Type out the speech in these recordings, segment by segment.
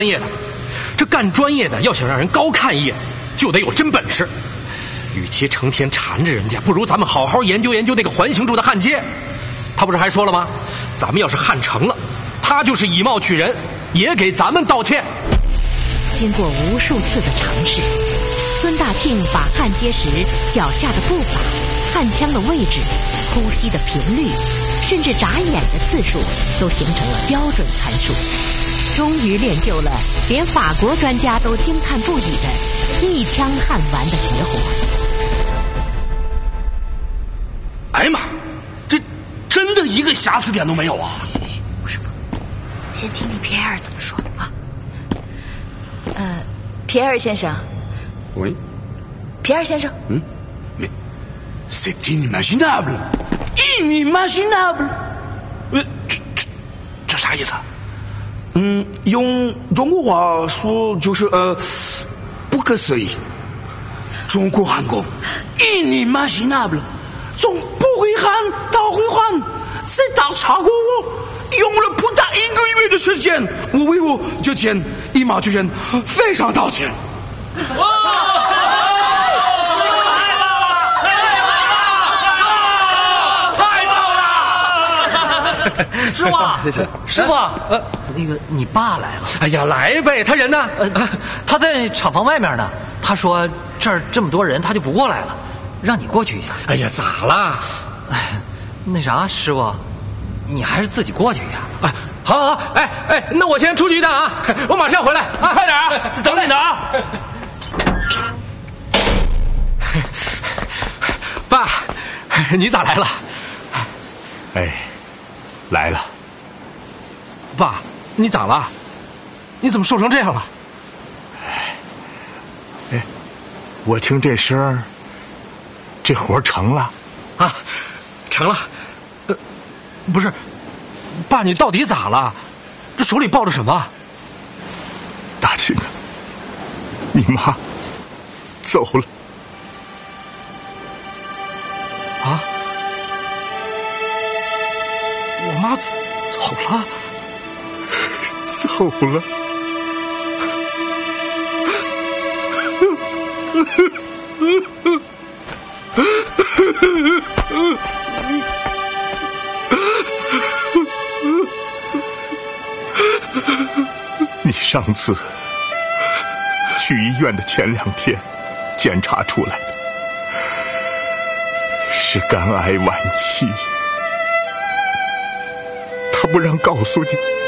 业的，这干专业的要想让人高看一眼，就得有真本事。与其成天缠着人家，不如咱们好好研究研究那个环形柱的焊接。他不是还说了吗？咱们要是焊成了，他就是以貌取人，也给咱们道歉。 经过无数次的尝试，孙大庆把焊接时脚下的步伐、焊枪的位置、呼吸的频率，甚至眨眼的次数都形成了标准参数，终于练就了连法国专家都惊叹不已的一枪焊完的绝活。 哎呀妈，这真的一个瑕疵点都没有啊！ 吴师傅，先听听皮埃尔怎么说啊。皮埃尔先生。 喂。 皮埃尔先生。 mais c'est inimaginable， inimaginable。这啥意思？用中国话说就是不可思议。中国焊工 inimaginable， 从不会焊到会焊，再到超过我，用了不到1个月的时间。我为我之前以貌取人，非常道歉。 师傅，师傅，那个你爸来了。 哎呀，来呗，他人呢？ 他在厂房外面呢。他说这儿这么多人，他就不过来了，让你过去一下。 哎呀，咋了？ 那啥，师傅，你还是自己过去呀。 哎，好，哎，那我先出去一趟啊，我马上回来啊， 快点啊，等你呢啊。 爸，你咋来了？ 哎，来了。 爸，你咋了？你怎么瘦成这样了？ 哎，我听这声儿，这活成了啊，成了。不是，爸，你到底咋了？这手里抱着什么？ 大庆啊，你妈走了。 啊？我妈走了？ 走了。你上次去医院的前2天检查出来的是肝癌晚期，他不让告诉你，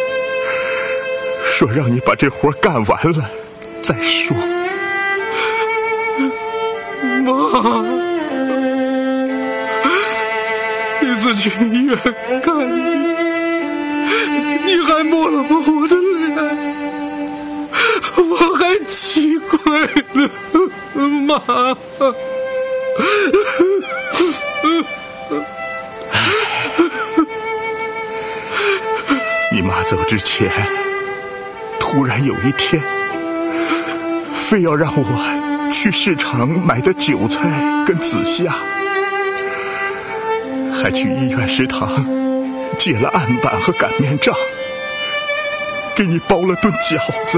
说让你把这活干完了再说。 妈，一次去医院看你还摸了摸我的脸，我还奇怪呢，妈。 你妈走之前，突然有一天，非要让我去市场买的韭菜跟紫虾，还去医院食堂借了案板和擀面杖，给你包了顿饺子。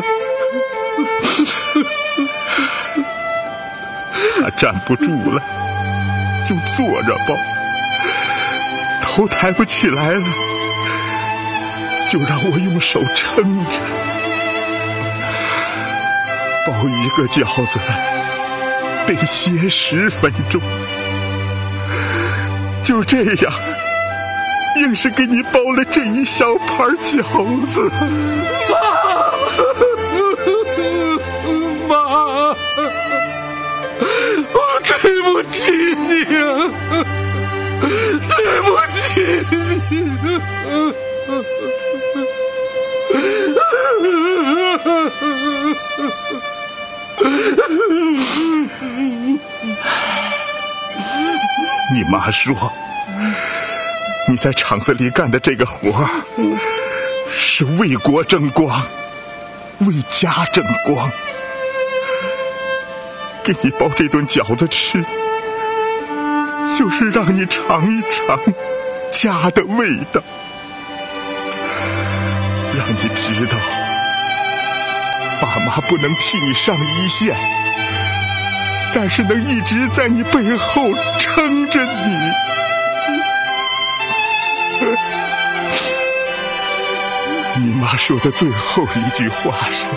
他站不住了，就坐着包，头抬不起来了，就让我用手撑着。包一个饺子得歇10分钟，就这样，硬是给你包了这一小盘饺子。 妈，我对不起你啊，对不起你。 你妈说，你在厂子里干的这个活是为国争光，为家争光。给你包这顿饺子吃，就是让你尝一尝家的味道，让你知道妈不能替你上一线，但是能一直在你背后撑着你。你妈说的最后一句话是：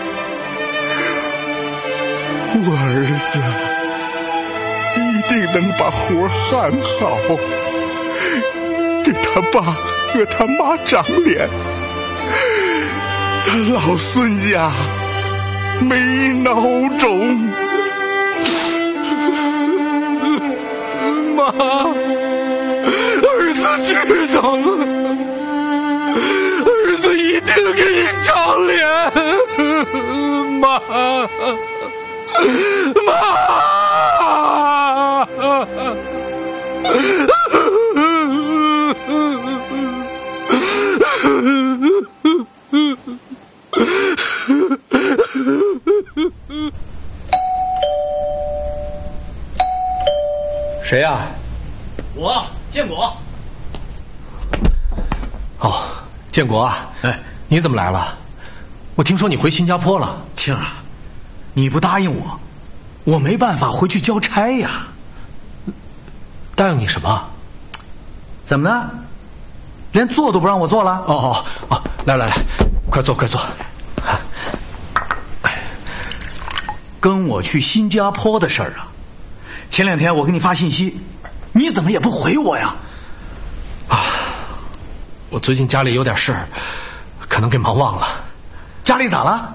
我儿子一定能把活干好，给他爸和他妈长脸，咱老孙家没孬种。 妈，儿子知道了，儿子一定给你长脸。妈， 谁呀？ 我建国。 哦，建国啊， 哎， 你怎么来了？我听说你回新加坡了。 庆儿，你不答应我，我没办法回去交差呀。 答应你什么？ 怎么呢？连坐都不让我坐了？ 哦，来，快坐。 跟我去新加坡的事儿啊，前2天我给你发信息，你怎么也不回我呀？ 我最近家里有点事儿，可能给忙忘了。 家里咋了？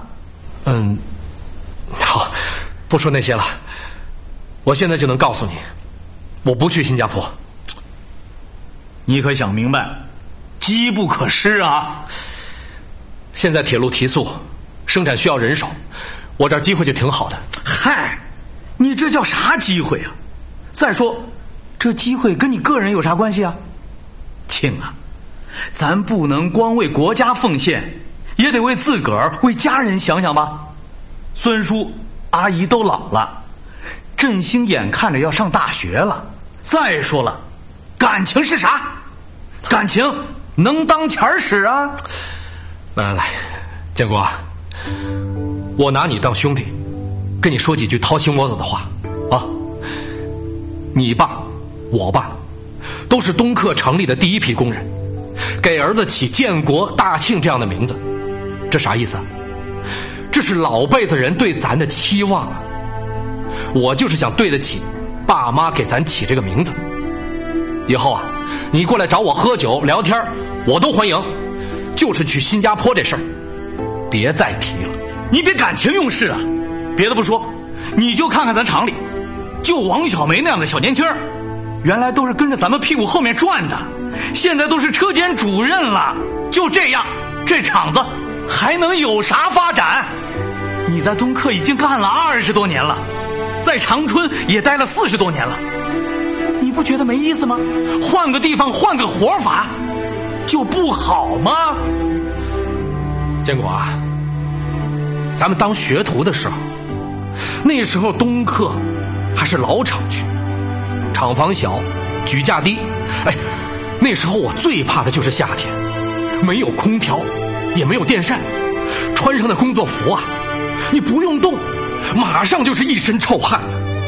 好，不说那些了。我现在就能告诉你，我不去新加坡。 你可想明白，机不可失啊！ 现在铁路提速，生产需要人手，我这儿机会就挺好的。 嗨，你这叫啥机会啊？再说，这机会跟你个人有啥关系啊？庆啊，咱不能光为国家奉献，也得为自个儿、为家人想想吧。孙叔、阿姨都老了，振兴眼看着要上大学了。再说了，感情是啥？感情能当钱使啊！ 来，建国啊，我拿你当兄弟，跟你说几句掏心窝子的话啊。你爸、我爸都是东客成立的第一批工人，给儿子起建国、大庆这样的名字，这啥意思啊？这是老辈子人对咱的期望啊。我就是想对得起爸妈给咱起这个名字。以后啊，你过来找我喝酒聊天，我都欢迎。就是去新加坡这事儿，别再提了。 你别感情用事啊！别的不说，你就看看咱厂里，就王小梅那样的小年轻，原来都是跟着咱们屁股后面转的，现在都是车间主任了。就这样，这厂子还能有啥发展？你在东客已经干了20多年了，在长春也待了40多年了，你不觉得没意思吗？换个地方，换个活法，就不好吗？ 建国啊，咱们当学徒的时候，那时候东客还是老厂区，厂房小，举架低。那时候我最怕的就是夏天，没有空调，也没有电扇，穿上的工作服啊，你不用动，马上就是一身臭汗。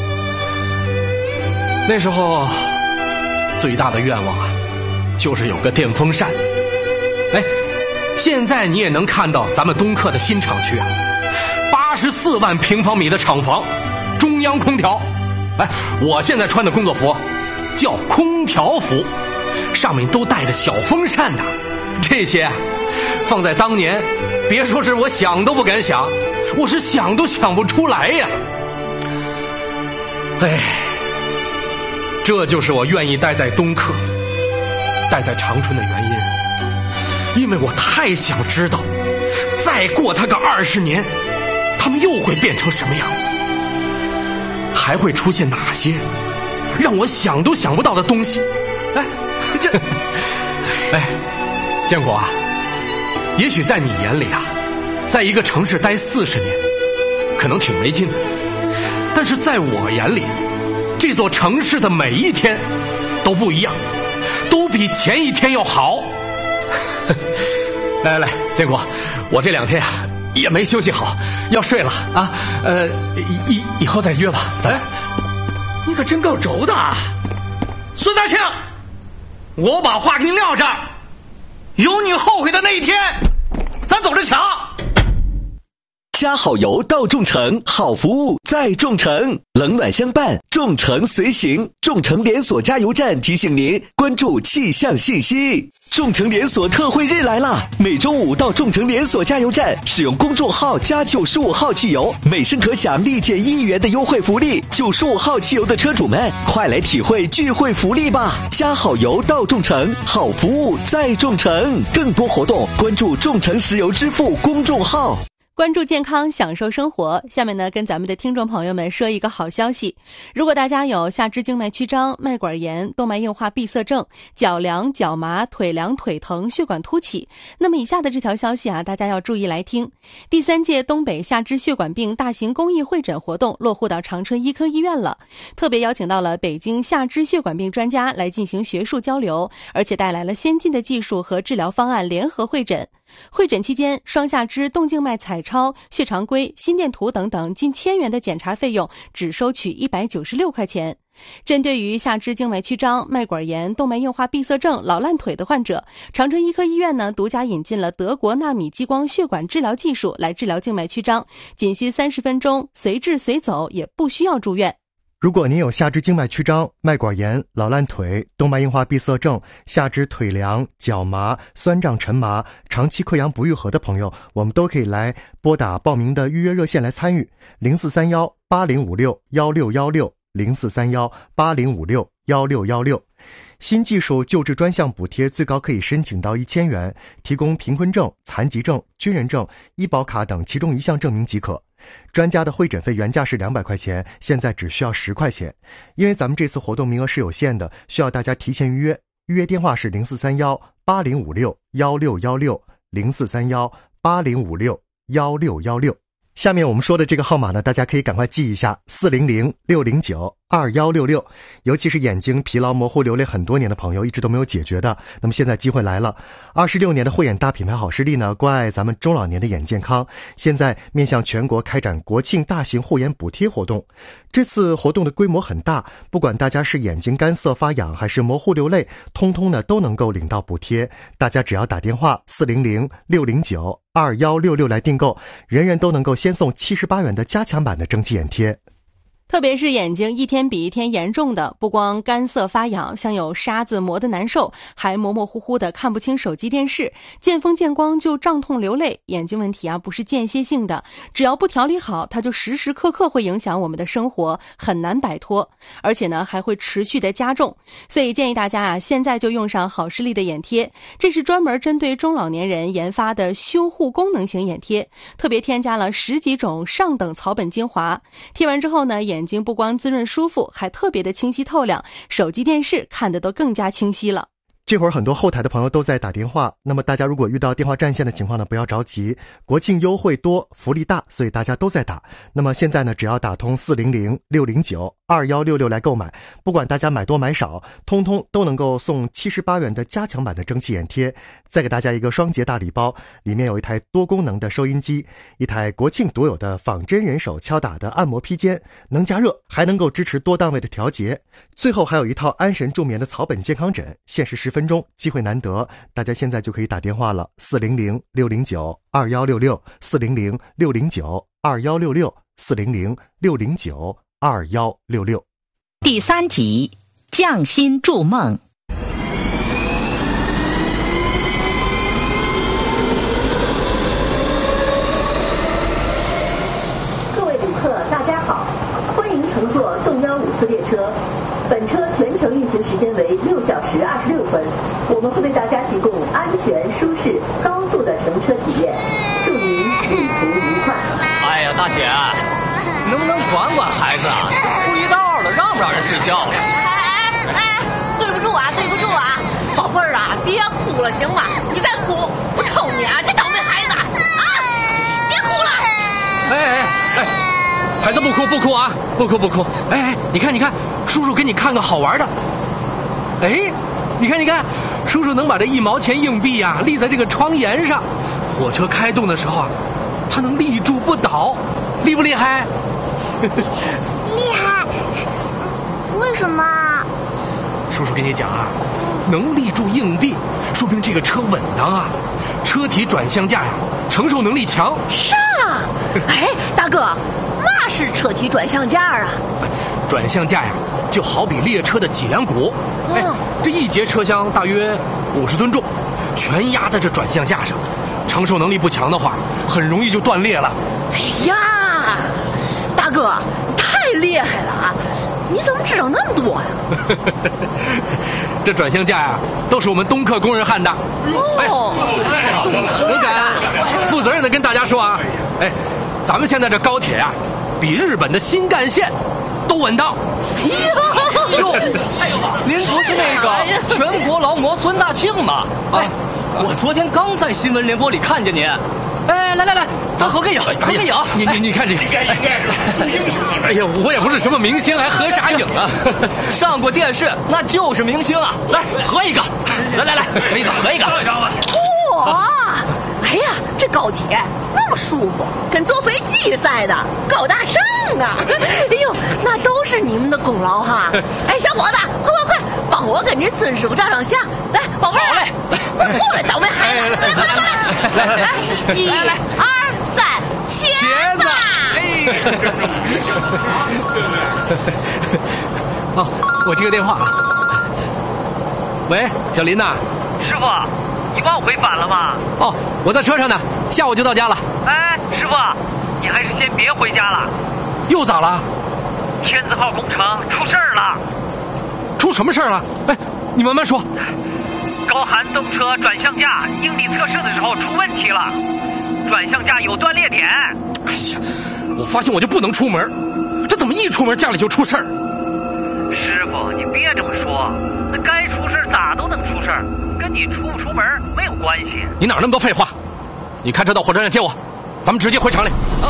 那时候最大的愿望啊，就是有个电风扇。现在你也能看到咱们东客的新厂区啊，84万平方米的厂房，中央空调。我现在穿的工作服叫空调服，上面都带着小风扇的。这些啊，放在当年，别说是我想都不敢想，我是想都想不出来呀。这就是我愿意待在东客，待在长春的原因，因为我太想知道，再过他个20年，他们又会变成什么样，还会出现哪些让我想都想不到的东西。建国啊，也许在你眼里啊，在一个城市待40年，可能挺没劲的，但是在我眼里，这座城市的每一天都不一样，都比前一天要好。来，建国，我这2天啊， 也没休息好，要睡了啊。以后再约吧。 哎，你可真够轴的啊，孙大庆，我把话给你撂这儿，有你后悔的那一天，咱走着瞧。 加好油到众诚，好服务在众诚，冷暖相伴，众诚随行。众诚连锁加油站提醒您关注气象信息。众诚连锁特惠日来啦！每周五到众诚连锁加油站，使用公众号加95号汽油，每升可享立减1元的优惠福利。95号汽油的车主们，快来体会聚会福利吧！加好油到众诚，好服务在众诚。更多活动关注众诚石油支付公众号。 关注健康，享受生活。下面呢，跟咱们的听众朋友们说一个好消息：如果大家有下肢静脉曲张、脉管炎、动脉硬化闭塞症、脚凉、脚麻、腿凉、腿疼、血管凸起，那么以下的这条消息啊，大家要注意来听。第3届东北下肢血管病大型公益会诊活动落户到长春医科医院了，特别邀请到了北京下肢血管病专家来进行学术交流，而且带来了先进的技术和治疗方案联合会诊。会诊期间，双下肢动静脉彩超、血常规、心电图等等近1000元的检查费用只收取196块钱。针对于下肢静脉曲张、脉管炎、动脉硬化闭塞症、老烂腿的患者，长春医科医院呢独家引进了德国纳米激光血管治疗技术来治疗静脉曲张，仅需30分钟，随治随走，也不需要住院。 如果您有下肢静脉曲张、脉管炎、老烂腿、动脉硬化闭塞症、下肢腿凉、脚麻、酸胀沉麻、长期溃疡不愈合的朋友，我们都可以来拨打报名的预约热线来参与，0431-8056-1616 0431-8056-1616。新技术救治专项补贴最高可以申请到1000元，提供贫困证、残疾证、军人证、医保卡等其中一项证明即可。专家的会诊费原价是200块钱，现在只需要10块钱。因为咱们这次活动名额是有限的，需要大家提前预约。预约电话是0431-8056-1616 0431-8056-1616。下面我们说的这个号码呢，大家可以赶快记一下，400-609-2166。尤其是眼睛疲劳模糊流泪很多年的朋友，一直都没有解决的，那么现在机会来了。26年的慧眼大品牌好视力呢，关爱咱们中老年的眼健康，现在面向全国开展国庆大型护眼补贴活动。这次活动的规模很大，不管大家是眼睛干涩发痒还是模糊流泪，通通呢都能够领到补贴。大家只要打电话400-609-2166来订购，人人都能够先送78元的加强版的蒸汽眼贴。 特别是眼睛一天比一天严重的，不光干涩发痒，像有沙子磨得难受，还模模糊糊的看不清手机电视，见风见光就胀痛流泪。眼睛问题啊，不是间歇性的，只要不调理好，它就时时刻刻会影响我们的生活，很难摆脱，而且呢还会持续的加重。所以建议大家啊，现在就用上好视力的眼贴，这是专门针对中老年人研发的修护功能型眼贴，特别添加了10几种上等草本精华，贴完之后呢，眼睛不光滋润舒服，还特别的清晰透亮，手机电视看得都更加清晰了。 这会儿很多后台的朋友都在打电话，那么大家如果遇到电话占线的情况呢，不要着急，国庆优惠多，福利大，所以大家都在打。那么现在呢，只要打通400-609-2166来购买，不管大家买多买少，通通都能够送78元的加强版的蒸汽眼贴，再给大家一个双节大礼包，里面有一台多功能的收音机，一台国庆独有的仿真人手敲打的按摩披肩，能加热，还能够支持多档位的调节，最后还有一套安神助眠的草本健康枕，限时10分钟，机会难得，大家现在就可以打电话了，400-609-2166 400-609-2166 400-609-2166。 第3集，匠心筑梦。 各位旅客，大家好，欢迎乘坐动154列车。本车全程运行时间为6小时26分，我们会为大家提供安全、舒适、高速的乘车体验，祝您旅途愉快。 哎呀，大姐，能不能管管孩子啊？不一道了，让不让人睡觉了？ 对不住啊，宝贝儿啊，别哭了行吗？你再哭，我抽你啊！这倒霉孩子啊！别哭了！ 孩子不哭啊，不哭。你看，叔叔给你看个好玩的。你看，叔叔能把这1毛钱硬币啊立在这个窗沿上，火车开动的时候啊， 他能立住不倒，厉不厉害？ 厉害？为什么？ 叔叔跟你讲啊，能立住硬币，说明这个车稳当啊，车体转向架呀，承受能力强。 是啊，哎，大哥，嘛是车体转向架啊？ 转向架呀，就好比列车的脊梁骨。哎，这一节车厢大约50吨重，全压在这转向架上，承受能力不强的话，很容易就断裂了。 哎呀，大哥，你太厉害了啊！你怎么知道那么多呀？ 这转向架呀，都是我们东客工人焊的。我敢负责任的跟大家说啊，哎，咱们现在这高铁呀，比日本的新干线都稳当。 哟，您不是那个全国劳模孙大庆吗？哎，我昨天刚在新闻联播里看见您。哎，来，咱合个影，合个影。 你看这，哎呀，我也不是什么明星，还合啥影啊？ 上过电视那就是明星啊！来，合一个，来，合一个。 嚯！哎呀，这高铁那么舒服，跟坐飞机似的，高大上啊！哎呦，那都是你们的功劳哈！哎，小伙子，快，帮我跟这孙师傅照张相。来，宝贝儿， 好嘞， 快过来，倒霉孩子！来，1、2、3，茄子！ 哦，我接个电话啊。喂，小林呐。 师傅，你往回返了吗？ 哦，我在车上呢，下午就到家了。 哎，师傅，你还是先别回家了。 又咋了？ 天字号工程出事儿了。 出什么事儿了？哎，你慢慢说。 高寒动车转向架应力测试的时候出问题了，转向架有断裂点。 哎呀，我发现我就不能出门，这怎么一出门家里就出事儿？ 师傅，你别这么说，那该出事咋都能出事儿，跟你出不出门没有关系。 你哪那么多废话？你开车到火车站接我，咱们直接回厂里啊。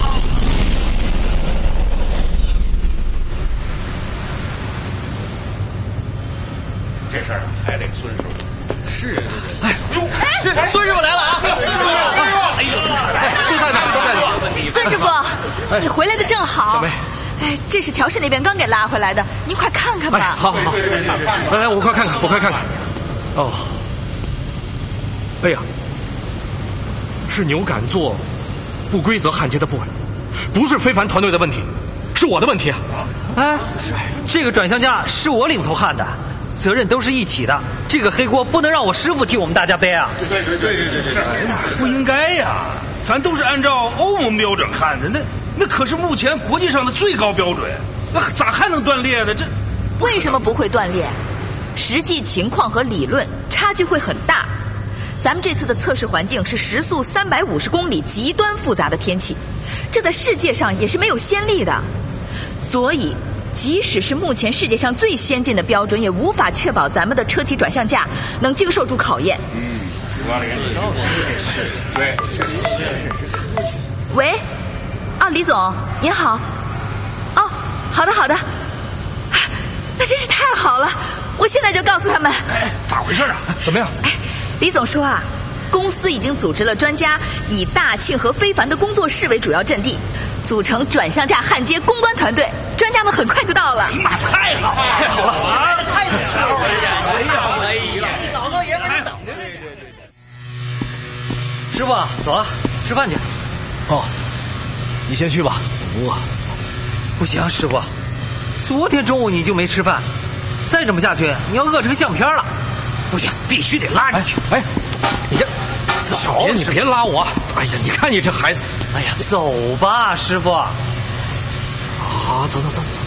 这事儿还得孙师傅。 是啊，哎，孙师傅来了啊！哎呦，都在哪？ 孙师傅，你回来的正好。 小梅， 哎，这是调试那边刚给拉回来的，你快看看吧。 哎，好，来，我快看看。哦，哎呀，是扭杆座不规则焊接的部位，不是非凡团队的问题，是我的问题啊！ 哎，这个转向架是我领头焊的。责任都是一起的，这个黑锅不能让我师傅替我们大家背啊！ 对， 不应该呀，咱都是按照欧盟标准看的，那可是目前国际上的最高标准，那咋还能断裂呢？这为什么不会断裂？实际情况和理论差距会很大。咱们这次的测试环境是时速350公里极端复杂的天气，这在世界上也是没有先例的，所以即使是目前世界上最先进的标准，也无法确保咱们的车体转向架能经受住考验。 对。 喂，啊，李总您好。哦，好的，那真是太好了，我现在就告诉他们。 哎，咋回事啊？ 怎么样？ 哎，李总说啊，公司已经组织了专家，以大庆和非凡的工作室为主要阵地，组成转向架焊接攻关团队，专家们很快就到了。 哎呀妈，太好了！ 太好了！哎呀，这老少爷们儿等着呢。师傅，走了，吃饭去。 哦，你先去吧，我饿。 不行，师傅，昨天中午你就没吃饭，再这么下去，你要饿成相片了。 不行，必须得拉你去。 哎，你这小爷，你别拉我！哎呀，你看你这孩子。 哎呀，走吧，师傅。 好，走。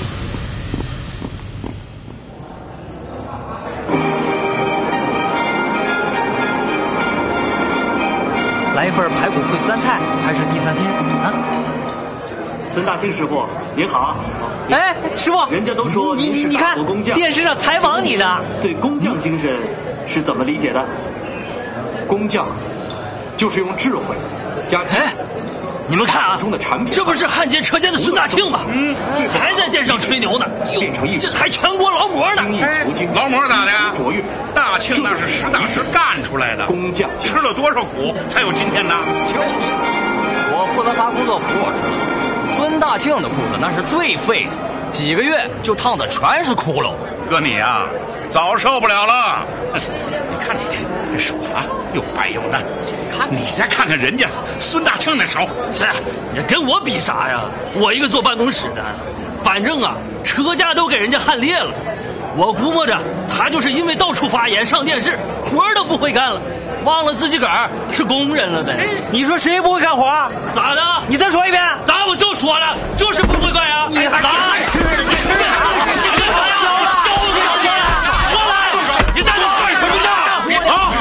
来一份排骨烩酸菜，还是地三鲜啊？ 孙大庆师傅您好。 哎，师傅， 人家都说你看电视上采访你的， 对工匠精神是怎么理解的？ 工匠就是用智慧加你们看啊， 中的产品， 这不是焊接车间的孙大庆吗？还在电视上吹牛呢，这还全国劳模呢。 劳模咋的呀？大庆那是实打实干出来的， 工匠吃了多少苦才有今天呢？ 就是。 我负责发工作服，我知道。孙大庆的裤子那是最废的，几个月就烫的全是窟窿。 哥你啊，早受不了了。你看你这手啊，又白又嫩。你再看看人家孙大庆的手， 是你跟我比啥呀？我一个坐办公室的，反正啊，车架都给人家焊裂了。我估摸着他就是因为到处发言上电视，活儿都不会干了，忘了自己个儿是工人了呗。 你说谁不会干活？ 咋的？ 你再说一遍。 咋我就说了，就是不会干呀。 你还咋吃的？你吃的？ 你干啥呀？消死我！过来！你在这干什么呢？啊！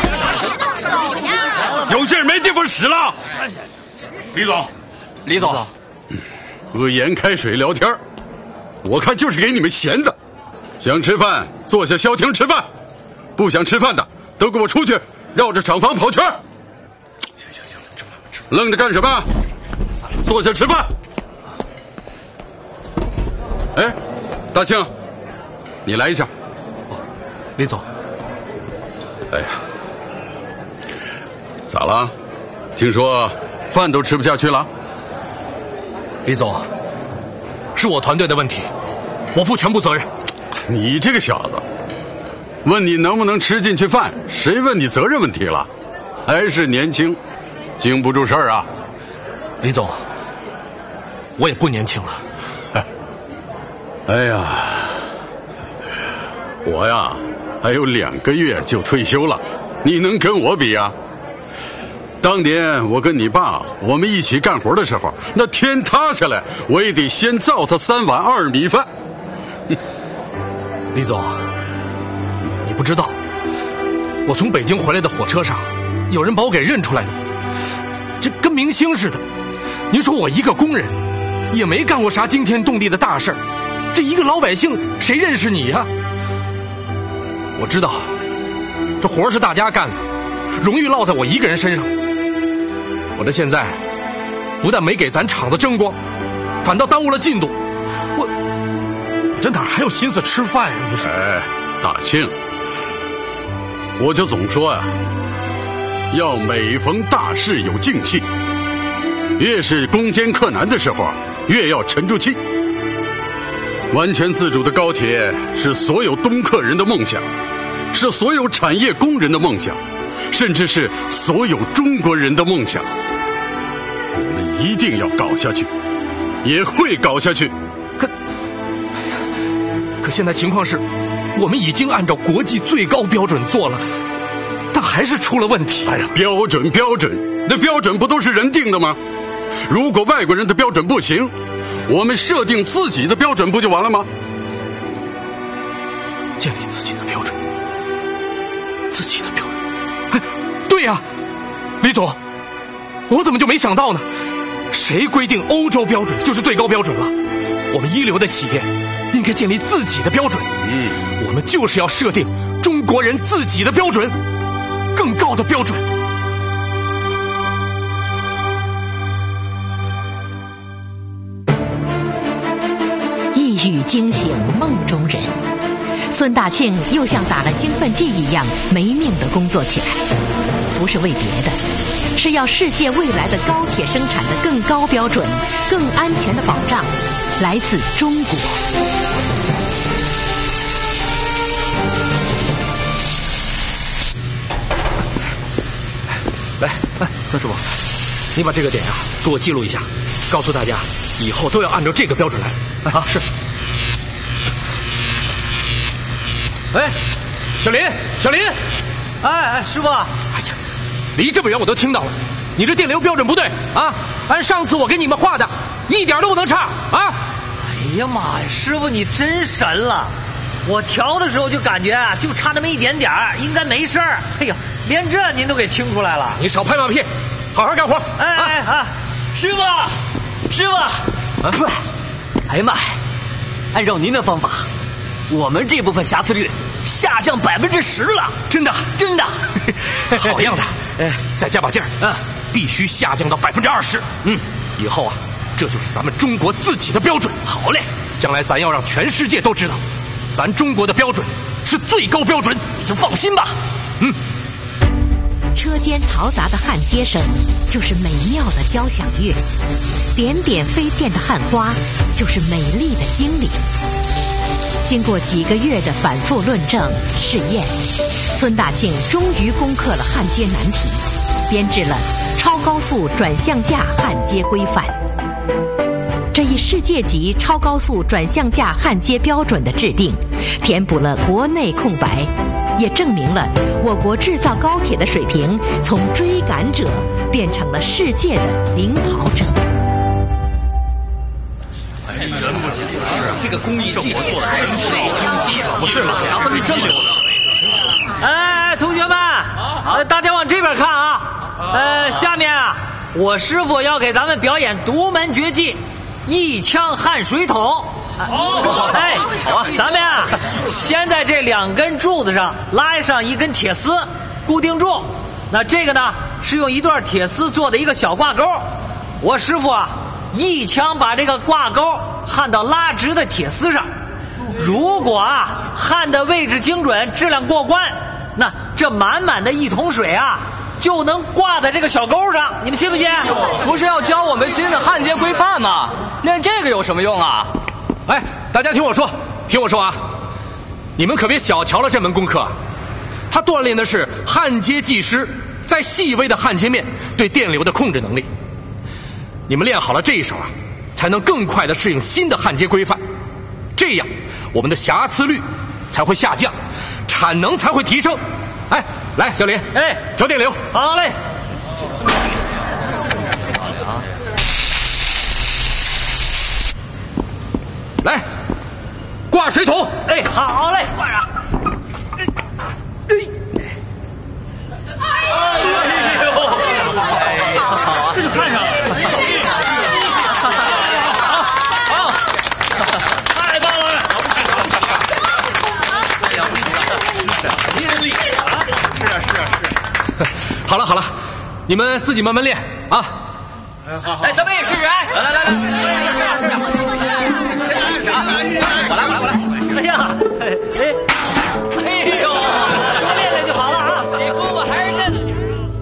有劲儿没地方使了。 李总， 喝盐开水聊天，我看就是给你们闲的。想吃饭坐下消停吃饭，不想吃饭的都给我出去绕着厂房跑圈。行，吃饭。愣着干什么？坐下吃饭。哎，大庆，你来一下。 李总。 哎呀，咋了？听说饭都吃不下去了？ 李总，是我团队的问题，我负全部责任。 你这个小子，问你能不能吃进去饭，谁问你责任问题了？还是年轻，经不住事儿啊。 李总，我也不年轻了。 哎呀，我呀还有2个月就退休了，你能跟我比啊？当年我跟你爸我们一起干活的时候，那天塌下来我也得先造他3碗2米饭。 李总，你不知道，我从北京回来的火车上，有人把我给认出来的，这跟明星似的。您说我一个工人，也没干过啥惊天动地的大事儿，这一个老百姓谁认识你呀？我知道，这活是大家干的，荣誉落在我一个人身上。我这现在不但没给咱厂子争光，反倒耽误了进度。我这哪还有心思吃饭呀？你说？ 哎，大庆，我就总说呀，要每逢大事有静气，越是攻坚克难的时候，越要沉住气。完全自主的高铁是所有东客人的梦想，是所有产业工人的梦想，甚至是所有中国人的梦想。我们一定要搞下去，也会搞下去。 可现在情况是，我们已经按照国际最高标准做了，但还是出了问题。 哎呀，标准，那标准不都是人定的吗？如果外国人的标准不行，我们设定自己的标准不就完了吗？ 建立自己的标准，哎，对呀，李总，我怎么就没想到呢？谁规定欧洲标准就是最高标准了？我们一流的企业应该建立自己的标准。我们就是要设定中国人自己的标准，更高的标准。 一语惊醒梦中人，孙大庆又像打了兴奋剂一样没命地工作起来，不是为别的，是要世界未来的高铁生产的更高标准、更安全的保障来自中国。 来，孙师傅，你把这个点啊给我记录一下，告诉大家以后都要按照这个标准来。啊，是。哎，小林， 哎，师傅， 哎呀，离这么远我都听到了，你这电流标准不对啊！按上次我给你们画的，一点都不能差啊！ 哎呀妈呀，师傅你真神了！我调的时候就感觉啊，就差那么一点点，应该没事儿。哎呀，连这您都给听出来了。 你少拍马屁，好好干活。 师傅， 哎呀妈呀！按照您的方法，我们这部分瑕疵率下降10%了， 真的，好样的！再加把劲儿，必须下降到20%。以后啊，这就是咱们中国自己的标准。 好嘞， 将来咱要让全世界都知道，咱中国的标准是最高标准， 你就放心吧。 车间嘈杂的焊接声就是美妙的交响乐，点点飞溅的焊花就是美丽的精灵。经过几个月的反复论证试验，孙大庆终于攻克了焊接难题，编制了超高速转向架焊接规范。这一世界级超高速转向架焊接标准的制定，填补了国内空白，也证明了我国制造高铁的水平从追赶者变成了世界的领跑者。 真不简单，这个工艺技术做的真是精细，怎么是老侠子是真溜的。 哎，同学们，大家往这边看啊！下面啊，我师傅要给咱们表演独门绝技——一枪焊水桶。哎，好啊！咱们啊，先在这2根柱子上拉上一根铁丝，固定住。那这个呢，是用一段铁丝做的一个小挂钩。我师傅啊，一枪把这个挂钩焊到拉直的铁丝上。如果啊焊的位置精准，质量过关，那这满满的1桶水啊，就能挂在这个小钩上。你们信不信？ 不是要教我们新的焊接规范吗？练这个有什么用啊？ 哎，大家听我说，听我说啊！你们可别小瞧了这门功课，它锻炼的是焊接技师在细微的焊接面对电流的控制能力。你们练好了这一手啊，才能更快地适应新的焊接规范，这样我们的瑕疵率才会下降，产能才会提升。哎，来，小林， 哎， 调电流。 好嘞。 来，挂水桶。 哎，好嘞，挂上。 好，这就看上了。好，太棒了！没人理啊！是。 好了，你们自己慢慢练啊。 好，来，咱们也试试。来，我来。哎呀，哎呦，多练练就好了啊！这功夫还是嫩的。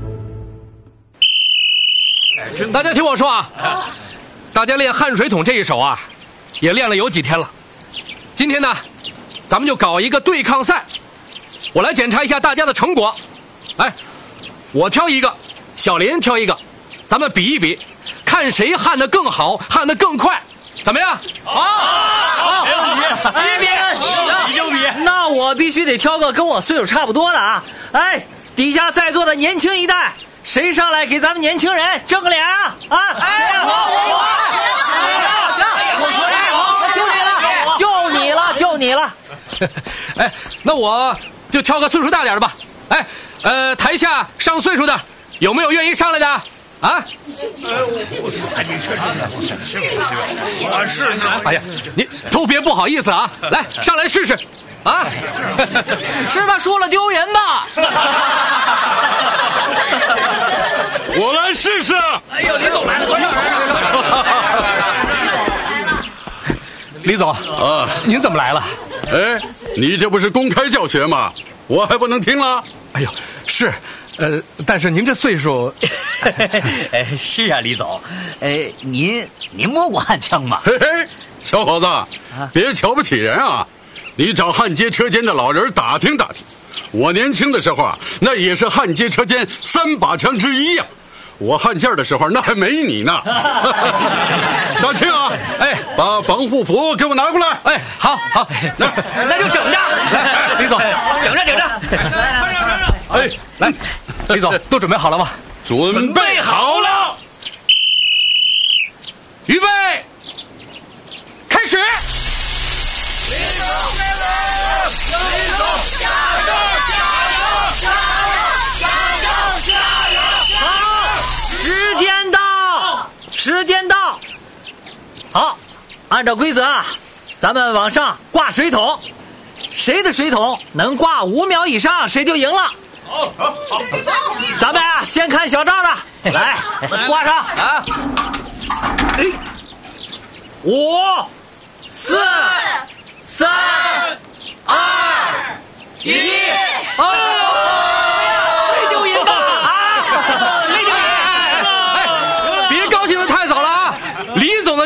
大家听我说啊，大家练焊水桶这一手啊，也练了有几天了。今天呢，咱们就搞一个对抗赛，我来检查一下大家的成果。哎，我挑一个，小林挑一个，咱们比一比，看谁焊得更好，焊得更快，怎么样？ 好，没问题，比就比。那我必须得挑个跟我岁数差不多的啊！哎，底下在座的年轻一代，谁上来给咱们年轻人争个脸啊？啊！哎，好，就你了。 哎，那我就挑个岁数大点的吧。哎，台下上岁数的，有没有愿意上来的？啊！哎呀，你都别不好意思啊！来，上来试试，啊！ 是吧？输了丢人吧？ 我来试试。 哎呦，李总来了！ 李总啊，您怎么来了？ 哎，你这不是公开教学吗？我还不能听了？ 哎呦，是。但是您这岁数， 是啊，李总，您摸过焊枪吗？ 嘿嘿，小伙子，别瞧不起人啊！你找焊接车间的老人打听打听，我年轻的时候啊，那也是焊接车间3把枪之一呀。我焊件的时候那还没你呢。大庆啊，哎，把防护服给我拿过来。 哎，好， 那就整着。 来，李总， 整着。 哎，来，李总，都准备好了吗？ 准备好了。 预备，开始。 时间到，好，按照规则啊，咱们往上挂水桶，谁的水桶能挂5秒以上，谁就赢了。好，咱们啊，先看小赵的，来挂上啊，5、4、3、2、1，